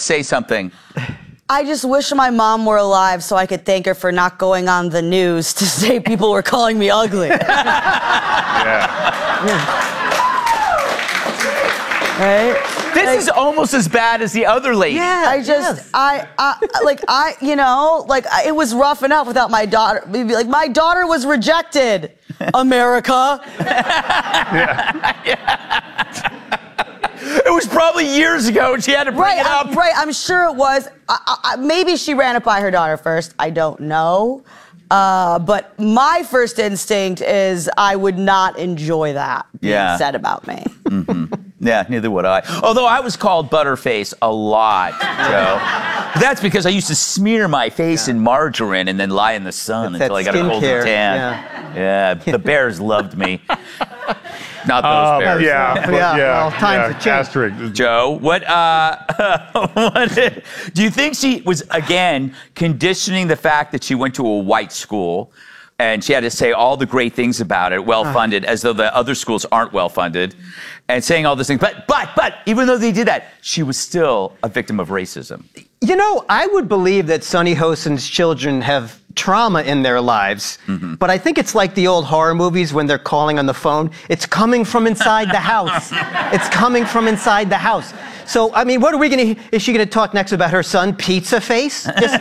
say something. I just wish my mom were alive so I could thank her for not going on the news to say people were calling me ugly. Right? This is almost as bad as the other lady. Yeah, it was rough enough without my daughter. Like, my daughter was rejected, America. It was probably years ago, and she had to bring it up. Right, I'm sure it was. Maybe she ran it by her daughter first. I don't know. But my first instinct is I would not enjoy that being said about me. Mm-hmm. Yeah, neither would I. Although I was called Butterface a lot, Joe. But that's because I used to smear my face in margarine and then lie in the sun until I got a golden tan. Yeah, the bears loved me. Not those bears. Well, times have changed. Joe, what do you think she was, again, conditioning the fact that she went to a white school and she had to say all the great things about it, well-funded, as though the other schools aren't well-funded, and saying all these things. But even though they did that, she was still a victim of racism. You know, I would believe that Sunny Hostin's children have trauma in their lives, but I think it's like the old horror movies when they're calling on the phone. It's coming from inside the house. It's coming from inside the house. So, I mean, what are we going to... Is she going to talk next about her son, Pizza Face? Just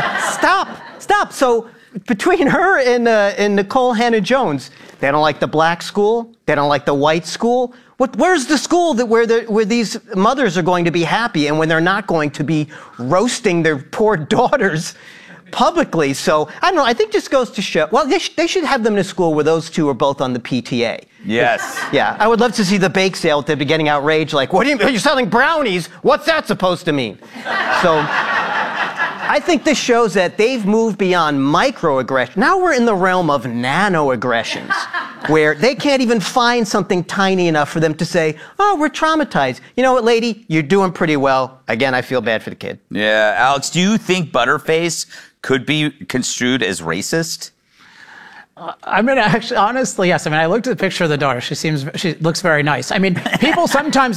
stop. So, between her and Nicole Hannah-Jones, they don't like the black school. They don't like the white school. Where's the school where these mothers are going to be happy and when they're not going to be roasting their poor daughters publicly? So, I don't know. I think this goes to show... Well, they should have them in a school where those two are both on the PTA. Yes. Yeah, I would love to see the bake sale. They'd be getting outraged like, are you selling brownies? What's that supposed to mean? So... I think this shows that they've moved beyond microaggression. Now we're in the realm of nanoaggressions, where they can't even find something tiny enough for them to say, oh, we're traumatized. You know what, lady? You're doing pretty well. Again, I feel bad for the kid. Yeah. Alex, do you think Butterface could be construed as racist? I mean, actually, honestly, yes. I mean, I looked at the picture of the daughter. She looks very nice. I mean, people sometimes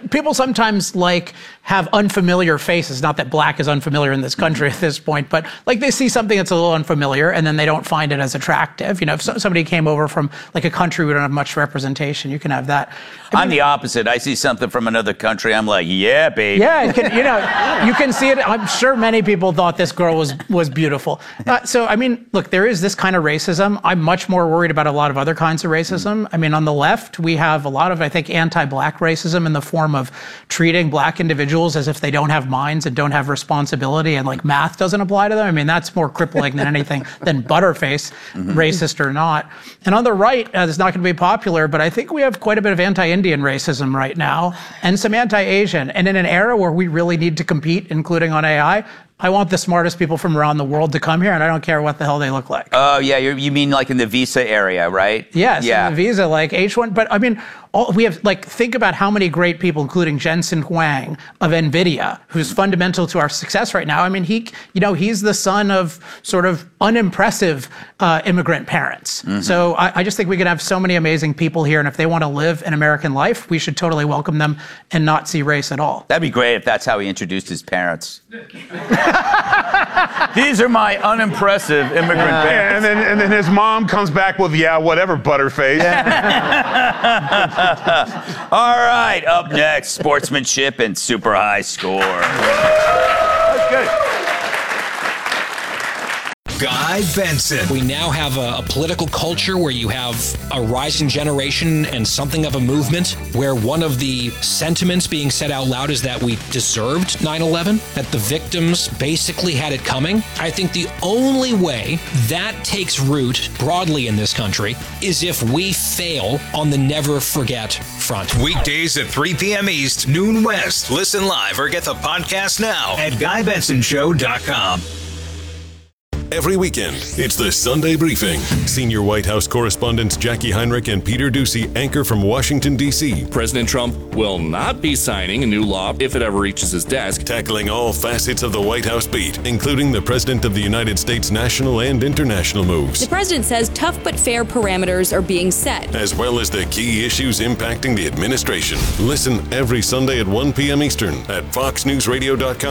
like have unfamiliar faces. Not that black is unfamiliar in this country at this point, but like they see something that's a little unfamiliar and then they don't find it as attractive. You know, if somebody came over from like a country we don't have much representation, you can have that. I'm the opposite. I see something from another country. I'm like, yeah, baby. Yeah, you can see it. I'm sure many people thought this girl was beautiful. So, I mean, look, there is this kind of racism. I'm much more worried about a lot of other kinds of racism. I mean, on the left, we have a lot of, I think, anti-black racism in the form of treating black individuals as if they don't have minds and don't have responsibility and like math doesn't apply to them. I mean, that's more crippling than anything than Butterface, racist or not. And on the right, it's not going to be popular, but I think we have quite a bit of anti-Indian racism right now and some anti-Asian. And in an era where we really need to compete, including on AI, I want the smartest people from around the world to come here, and I don't care what the hell they look like. Oh, yeah, you mean like in the visa area, right? Yes, yeah. In the visa, like H1. But I mean, we have, like, think about how many great people, including Jensen Huang of NVIDIA, who's fundamental to our success right now. I mean, he's the son of sort of unimpressive immigrant parents. So I just think we could have so many amazing people here, and if they want to live an American life, we should totally welcome them and not see race at all. That'd be great if that's how he introduced his parents. These are my unimpressive immigrant parents. And then his mom comes back with, whatever, Butterface. All right, up next, sportsmanship and super high score. That's good. Guy Benson. We now have a political culture where you have a rising generation and something of a movement where one of the sentiments being said out loud is that we deserved 9/11, that the victims basically had it coming. I think the only way that takes root broadly in this country is if we fail on the never forget front. Weekdays at 3 p.m. East, noon West. Listen live or get the podcast now at GuyBensonShow.com. Every weekend, it's the Sunday Briefing. Senior White House correspondents Jackie Heinrich and Peter Doocy anchor from Washington, D.C. President Trump will not be signing a new law if it ever reaches his desk. Tackling all facets of the White House beat, including the President of the United States' national and international moves. The president says tough but fair parameters are being set, as well as the key issues impacting the administration. Listen every Sunday at 1 p.m. Eastern at FoxNewsRadio.com.